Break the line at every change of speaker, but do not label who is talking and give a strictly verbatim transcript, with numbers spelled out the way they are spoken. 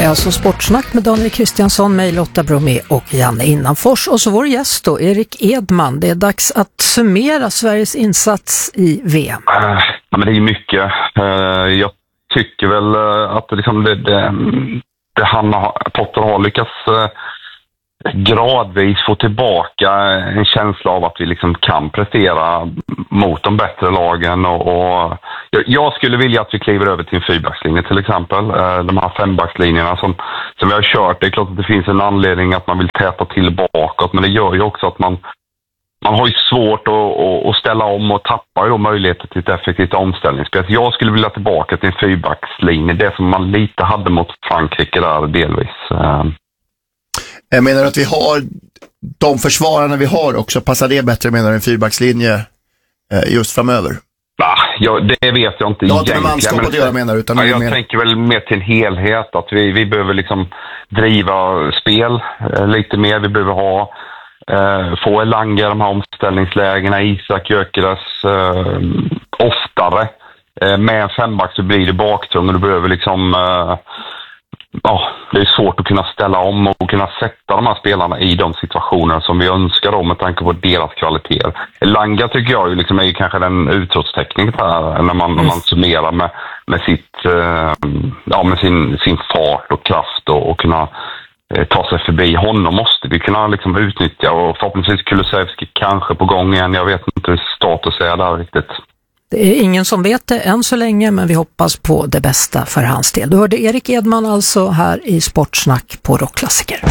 är alltså Sportsnack med Daniel Kristiansson, mig Lotta Bromé och Janne Innanfors. Och så vår gäst då, Erik Edman. Det är dags att summera Sveriges insats i V M.
Uh, ja, men det är mycket. Uh, jag tycker väl uh, att liksom det, det, det han har, Potter har lyckats uh, gradvis få tillbaka en känsla av att vi liksom kan prestera mot de bättre lagen. Och, och jag skulle vilja att vi kliver över till en fyrbackslinje till exempel. De här fembackslinjerna som, som vi har kört, det är klart att det finns en anledning att man vill täta till bakåt, men det gör ju också att man, man har ju svårt att, att, att ställa om och tappar ju möjligheter till ett effektivt omställningsspel. Jag skulle vilja tillbaka till en fyrbackslinje, det som man lite hade mot Frankrike där delvis.
Jag menar att vi har de försvararna vi har också, passar det bättre menar en fyrbackslinje just framöver?
Nah, ja, det vet jag inte.
Det har inte med manskap att göra menar utan
ja, jag
mer...
tänker väl mer till en helhet att vi, vi behöver liksom driva spel eh, lite mer. Vi behöver ha eh, få Elanga de här omställningslägena, Isak Gyökeres eh, oftare. Eh, med en femback så blir det baktung och du behöver liksom eh, ja, det är svårt att kunna ställa om och kunna sätta de här spelarna i de situationer som vi önskar då med tanke på deras kvaliteter. Langa tycker jag ju liksom är kanske den utropsteckningen här när man, mm. när man summerar med, med, sitt, eh, ja, med sin, sin fart och kraft och, och kunna eh, ta sig förbi. Honom måste vi kunna liksom utnyttja och förhoppningsvis Kulusevski kanske på gång igen. Jag vet inte hur status är där riktigt.
Det är ingen som vet det än så länge, men vi hoppas på det bästa för hans del. Du hörde Erik Edman alltså här i Sportsnack på Rockklassiker.